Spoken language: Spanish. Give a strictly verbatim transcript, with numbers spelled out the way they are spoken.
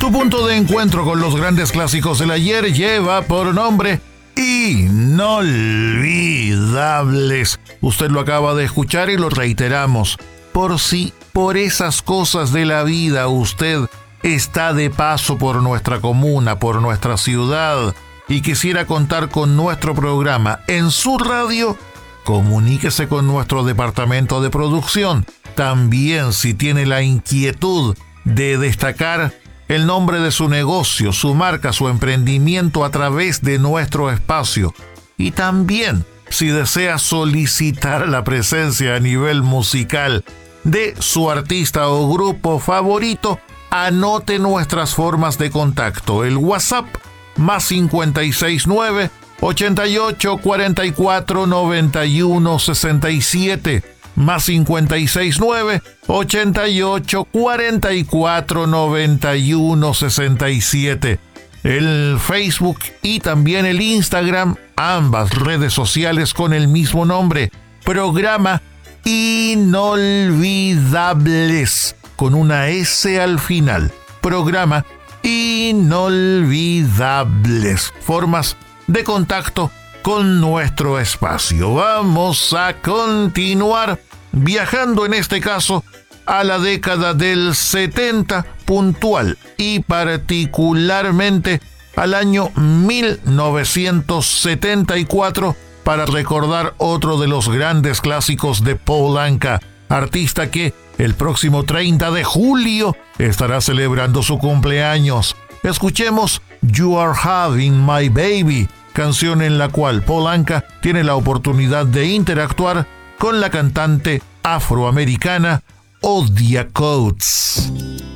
Su punto de encuentro con los grandes clásicos del ayer lleva por nombre Inolvidables. Usted lo acaba de escuchar y lo reiteramos. Por si por esas cosas de la vida usted está de paso por nuestra comuna, por nuestra ciudad, y quisiera contar con nuestro programa en su radio, comuníquese con nuestro departamento de producción. También, si tiene la inquietud de destacar el nombre de su negocio, su marca, su emprendimiento a través de nuestro espacio. Y también, si desea solicitar la presencia a nivel musical de su artista o grupo favorito, anote nuestras formas de contacto. El WhatsApp más cincuenta y seis nueve, ochenta y ocho, cuarenta y cuatro, noventa y uno, sesenta y siete. Más cincuenta y seis nueve, ochenta y ocho, cuarenta y cuatro, noventa y uno, sesenta y siete. El Facebook y también el Instagram, ambas redes sociales con el mismo nombre. Programa Inolvidables, con una S al final. Programa Inolvidables. Formas de contacto con nuestro espacio. Vamos a continuar viajando, en este caso, a la década del setenta, puntual y particularmente al año mil novecientos setenta y cuatro, para recordar otro de los grandes clásicos de Paul Anka, artista que el próximo treinta de julio estará celebrando su cumpleaños. Escuchemos You Are Having My Baby, canción en la cual Paul Anka tiene la oportunidad de interactuar con la cantante afroamericana Odia Coates.